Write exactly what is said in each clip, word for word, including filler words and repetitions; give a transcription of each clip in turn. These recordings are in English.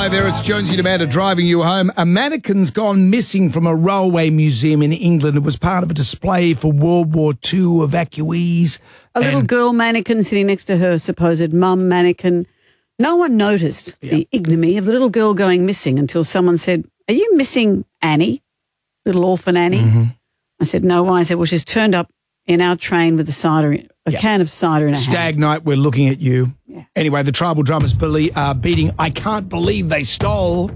Hi there, it's Jonesy and Amanda driving you home. A mannequin's gone missing from a railway museum in England. It was part of a display for World War Two evacuees. A little and- girl mannequin sitting next to her supposed mum mannequin. No one noticed Yeah. the ignominy of the little girl going missing until someone said, "Are you missing Annie, little orphan Annie?" Mm-hmm. I said, "No, why?" I said, "Well, she's turned up in our train with a cider, in- a Yeah. can of cider in her hand." Stag night, we're looking at you. Yeah. Anyway, the tribal drummers belie- are beating I Can't Believe They Stole.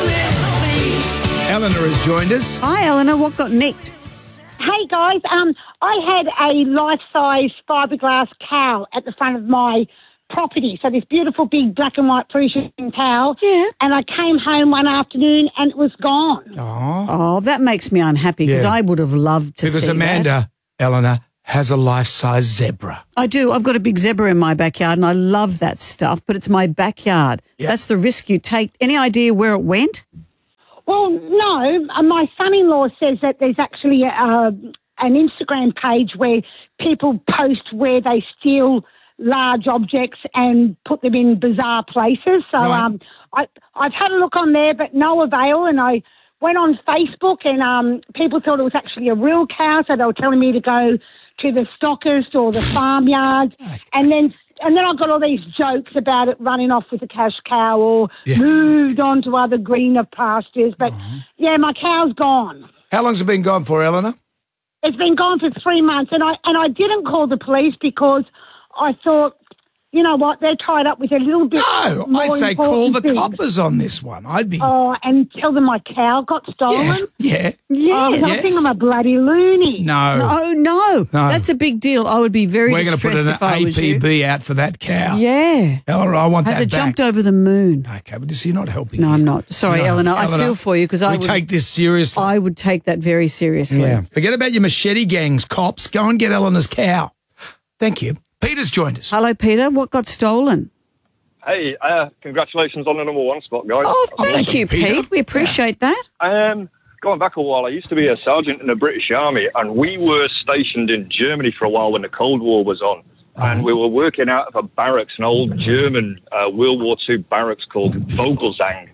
Eleanor has joined us. Hi, Eleanor. What got nicked? Hey guys, um, I had a life-size fiberglass cow at the front of my property. So this beautiful big black and white Parisian cow. Yeah. And I came home one afternoon and it was gone. Oh, Oh, that makes me unhappy because Yeah. I would have loved to because see Amanda, that. Eleanor, has a life-size zebra. I do. I've got a big zebra in my backyard and I love that stuff, but it's my backyard. Yeah. That's the risk you take. Any idea where it went? Well, no, uh, my son-in-law says that there's actually a, uh, an Instagram page where people post where they steal large objects and put them in bizarre places. So Right. um, I, I've had a look on there, but no avail. And I went on Facebook and um, people thought it was actually a real cow, so they were telling me to go to the stockist or the farmyard. And then and then I got all these jokes about it running off with a cash cow or Yeah. moved on to other greener pastures. But, yeah, my cow's gone. How long's it been gone for, Eleanor? It's been gone for three months, and I and I didn't call the police because I thought, you know what, they're tied up with a little bit No, more I say call the important things. coppers on this one. I'd be... Oh, and tell them my cow got stolen? Yeah, yeah. Oh, Yes. I think I'm a bloody loony. No. Oh, no. No. That's a big deal. I would be very We're going to put distressed an if I was you. A P B out for that cow. Yeah. Eleanor, I want Has that it back. jumped over the moon? Okay, but this, you're not helping. No, here. I'm not. Sorry, No, Eleanor. I feel for you because I We would, take this seriously. I would take that very seriously. yeah. Forget about your machete gangs, cops. Go and get Eleanor's cow. Thank you. Peter's joined us. Hello, Peter. What got stolen? Hey, uh, congratulations on the number one spot, guys. Oh, thank thank you, you, Peter. Pete. We appreciate that. Um, going back a while, I used to be a sergeant in the British Army, and we were stationed in Germany for a while when the Cold War was on. And we were working out of a barracks, an old German uh, World War Two barracks called Vogelsang.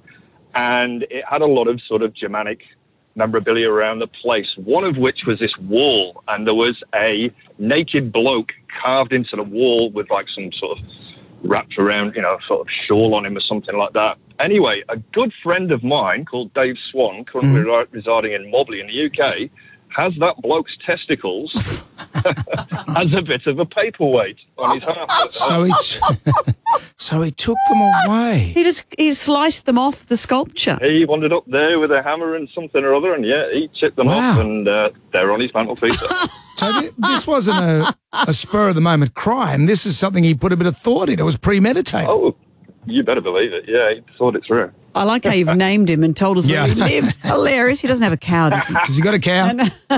And it had a lot of sort of Germanic memorabilia around the place, one of which was this wall, and there was a naked bloke carved into the wall with like some sort of wrapped around, you know, sort of shawl on him or something like that. Anyway, a good friend of mine called Dave Swan, currently mm. residing in Mobley in the U K, has that bloke's testicles as a bit of a paperweight on his arm. So he, t- so he took them away. He just he sliced them off the sculpture. He wandered up there with a hammer and something or other, and yeah, he chipped them Wow. off, and uh, they're on his mantelpiece. So th- this wasn't a, a spur-of-the-moment crime. This is something he put a bit of thought in. It was premeditated. Oh, you better believe it. Yeah, he thought it through. I like how you've named him and told us Yeah. where he lived. Hilarious. He doesn't have a cow, does he? Has he got a cow?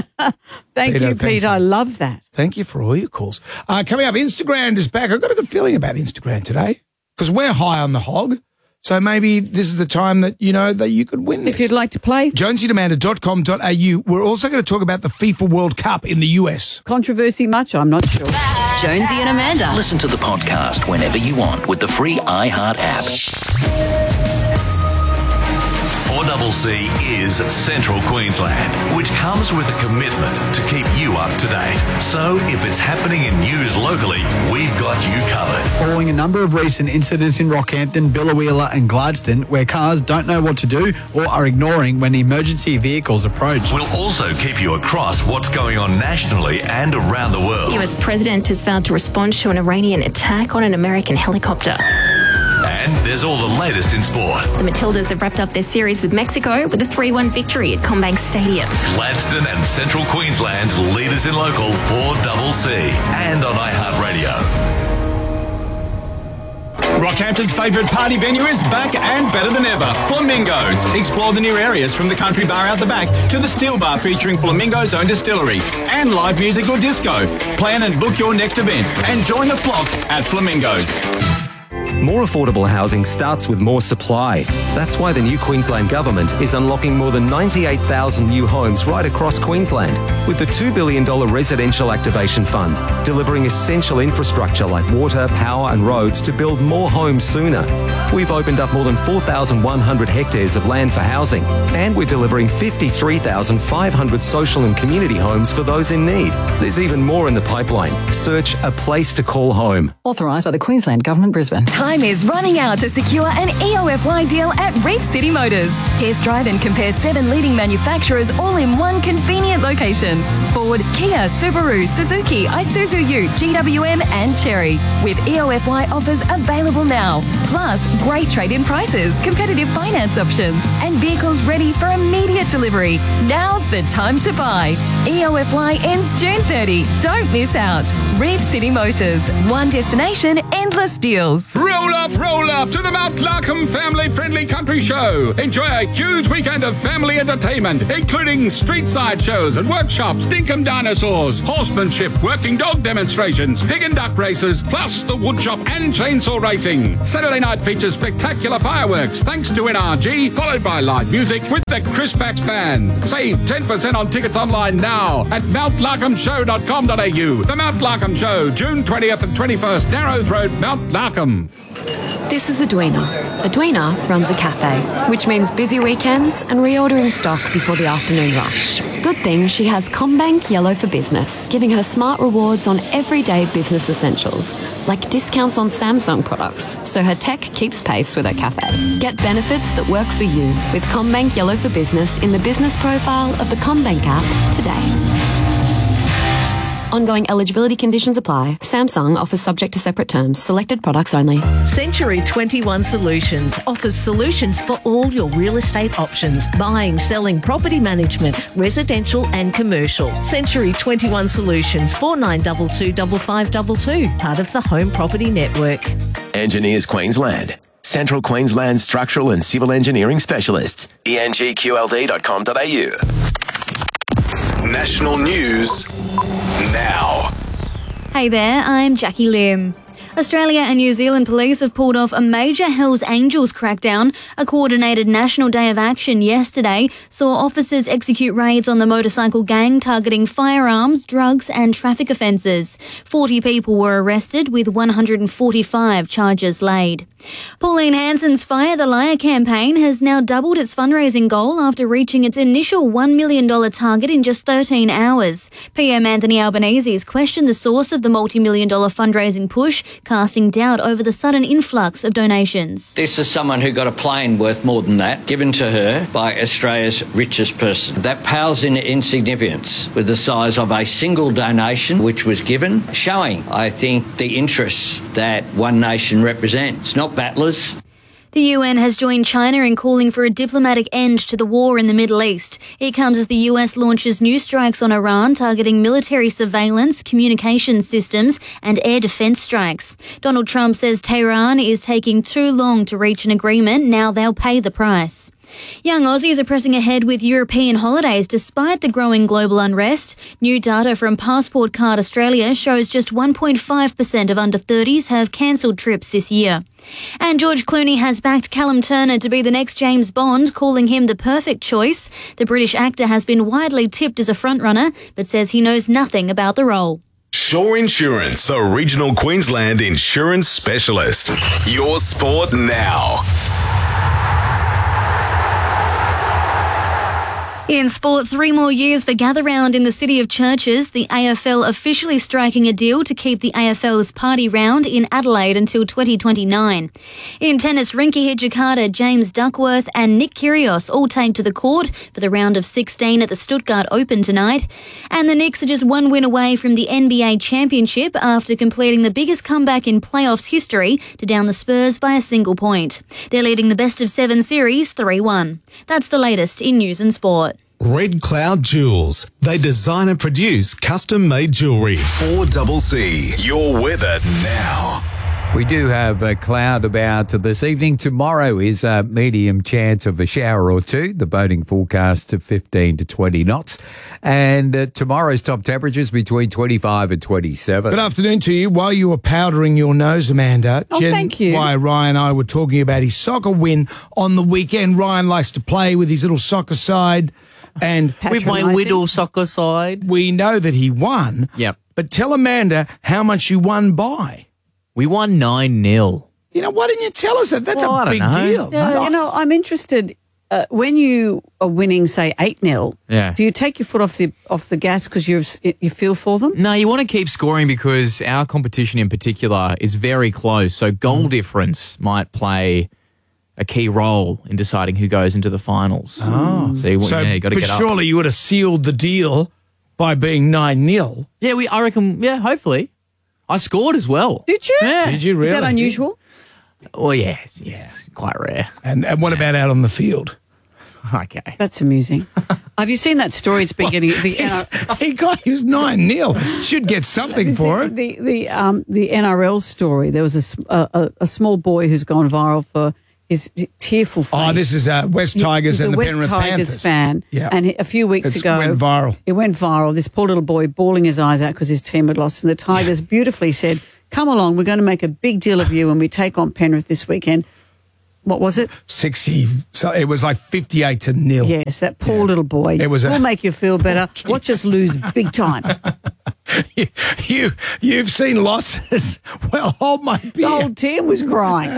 Thank Peter, you, thank Peter. you. I love that. Thank you for all your calls. Uh, coming up, Instagram is back. I've got a good feeling about Instagram today because we're high on the hog. So maybe this is the time that, you know, that you could win this. If you'd like to play, jonesy and amanda dot com dot a u. We're also going to talk about the FIFA World Cup in the U S. controversy much? I'm not sure. Jonesy and Amanda. Listen to the podcast whenever you want with the free iHeart app. four C C is Central Queensland, which comes with a commitment to keep you up to date. So if it's happening in news locally, we've got you covered. Following a number of recent incidents in Rockhampton, Biloela and Gladstone where cars don't know what to do or are ignoring when emergency vehicles approach. We'll also keep you across what's going on nationally and around the world. The U S president has vowed to respond to an Iranian attack on an American helicopter. And there's all the latest in sport. The Matildas have wrapped up their series with Mexico with a three one victory at Combank Stadium. Gladstone and Central Queensland's leaders in local four C C and on iHeartRadio. Rockhampton's favourite party venue is back and better than ever. Flamingos. Explore the new areas from the country bar out the back to the steel bar featuring Flamingo's own distillery and live music or disco. Plan and book your next event and join the flock at Flamingos. More affordable housing starts with more supply. That's why the new Queensland Government is unlocking more than ninety-eight thousand new homes right across Queensland with the two billion dollars Residential Activation Fund, delivering essential infrastructure like water, power and roads to build more homes sooner. We've opened up more than four thousand one hundred hectares of land for housing, and we're delivering fifty-three thousand five hundred social and community homes for those in need. There's even more in the pipeline. Search A Place to Call Home. Authorised by the Queensland Government, Brisbane. Time is running out to secure an E O F Y deal at Reef City Motors. Test drive and compare seven leading manufacturers all in one convenient location. Ford, Kia, Subaru, Suzuki, Isuzu Ute, G W M and Chery. With E O F Y offers available now. Plus, great trade-in prices, competitive finance options and vehicles ready for immediate delivery. Now's the time to buy. E O F Y ends June thirtieth. Don't miss out. Reef City Motors. One destination, endless deals. Roll up, roll up to the Mount Larkham family-friendly country show. Enjoy a huge weekend of family entertainment, including street-side shows and workshops, dinkum dinosaurs, horsemanship, working dog demonstrations, pig and duck races, plus the woodshop and chainsaw racing. Saturday night features spectacular fireworks thanks to N R G, followed by live music with the Chris Pax Band. Save ten percent on tickets online now at mount larkham show dot com dot a u. The Mount Larkham Show, June twentieth and twenty-first, Narrows Road, Mount Larkham. This is Edwina. Edwina runs a cafe, which means busy weekends and reordering stock before the afternoon rush. Good thing she has CommBank Yellow for Business, giving her smart rewards on everyday business essentials, like discounts on Samsung products, so her tech keeps pace with her cafe. Get benefits that work for you with CommBank Yellow for Business in the business profile of the CommBank app today. Ongoing eligibility conditions apply. Samsung offers subject to separate terms. Selected products only. Century twenty-one Solutions offers solutions for all your real estate options. Buying, selling, property management, residential and commercial. Century twenty-one Solutions, four nine two two five five two two. Part of the Home Property Network. Engineers Queensland. Central Queensland Structural and Civil Engineering Specialists. E N G Q L D dot com dot a u. National news now. Hey there, I'm Jackie Lim. Australia and New Zealand police have pulled off a major Hells Angels crackdown. A coordinated national day of action yesterday saw officers execute raids on the motorcycle gang targeting firearms, drugs and traffic offences. forty people were arrested with one hundred forty-five charges laid. Pauline Hanson's Fire the Liar campaign has now doubled its fundraising goal after reaching its initial one million dollars target in just thirteen hours. P M Anthony Albanese has questioned the source of the multi-million dollar fundraising push, casting doubt over the sudden influx of donations. This is someone who got a plane worth more than that given to her by Australia's richest person. That pales in insignificance with the size of a single donation which was given, showing, I think, the interests that One Nation represents, not battlers. The U N has joined China in calling for a diplomatic end to the war in the Middle East. It comes as the U S launches new strikes on Iran targeting military surveillance, communication systems and air defence strikes. Donald Trump says Tehran is taking too long to reach an agreement. Now they'll pay the price. Young Aussies are pressing ahead with European holidays despite the growing global unrest. New data from Passport Card Australia shows just one point five percent of under thirties have cancelled trips this year. And George Clooney has backed Callum Turner to be the next James Bond, calling him the perfect choice. The British actor has been widely tipped as a frontrunner, but says he knows nothing about the role. Shore Insurance, the regional Queensland insurance specialist. Your sport now. In sport, three more years for Gather Round in the City of Churches. The A F L officially striking a deal to keep the A F L's Party Round in Adelaide until twenty twenty-nine. In tennis, Rinky Hijikata, James Duckworth and Nick Kyrgios all take to the court for the round of sixteen at the Stuttgart Open tonight. And the Knicks are just one win away from the N B A Championship after completing the biggest comeback in playoffs history to down the Spurs by a single point. They're leading the best of seven series three one. That's the latest in news and sport. Red Cloud Jewels. They design and produce custom-made jewellery. four C C. Your weather now. We do have a cloud about this evening. Tomorrow is a medium chance of a shower or two. The boating forecast to fifteen to twenty knots. And uh, tomorrow's top temperatures between twenty-five and twenty-seven. Good afternoon to you. While you were powdering your nose, Amanda, Oh, thank you. Why Ryan and I were talking about his soccer win on the weekend. Ryan likes to play with his little soccer side. And With my little soccer side. We know that he won. Yep. But tell Amanda how much you won by. We won nine nil. You know, why didn't you tell us that? That's Well, I a don't big know. deal. Yeah, you know, I'm interested. Uh, when you are winning, say eight nil, Yeah. do you take your foot off the off the gas because you you feel for them? No, you want to keep scoring because our competition in particular is very close. So goal difference might play a key role in deciding who goes into the finals. Oh. So, you, So, yeah, you got to but get up. surely you would have sealed the deal by being nine nil. Yeah, we. I reckon. Yeah, hopefully. I scored as well. Did you? Yeah. Did you really? Is that unusual? Well, yeah, it's, yeah, it's quite rare. And, and what about out on the field? Okay. That's amusing. Have you seen that story? It's been getting the N R- He got he was nine nil. Should get something for it. the the um the N R L story. There was a s- a, a, a small boy who's gone viral for his tearful face. Oh, this is uh, West Tigers He's and a the West Penrith Tigers Panthers. fan. Yeah. And he- a few weeks It's ago, went viral. It went viral. This poor little boy bawling his eyes out because his team had lost, and the Tigers beautifully said, "Come along, we're going to make a big deal of you when we take on Penrith this weekend." What was it? Sixty. So it was like fifty-eight to nil. Yes, that poor little boy. It was a- We'll make you feel better. Watch us lose big time. you, you you've seen losses. Well, hold my beer. The whole team was crying.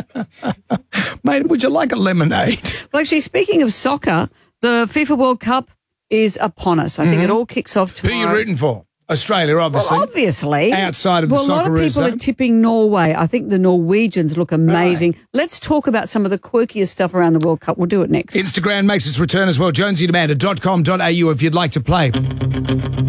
Mate, would you like a lemonade? Well, actually, speaking of soccer, the FIFA World Cup is upon us. I think it all kicks off Who tomorrow. are you rooting for? Australia, obviously. Well, obviously. Outside of well, the a lot of Socceroos people zone. are tipping Norway. I think the Norwegians look amazing. Let's talk about some of the quirkiest stuff around the World Cup. We'll do it next. Instagram makes its return as well. jonesy and amanda dot com dot a u if you'd like to play.